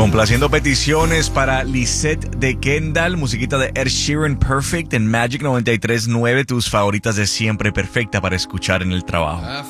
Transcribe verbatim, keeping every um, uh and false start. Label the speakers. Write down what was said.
Speaker 1: Complaciendo peticiones para Lisette de Kendall, musiquita de Ed Sheeran, Perfect en Magic noventa y tres punto nueve, tus favoritas de siempre, perfecta para escuchar en el trabajo.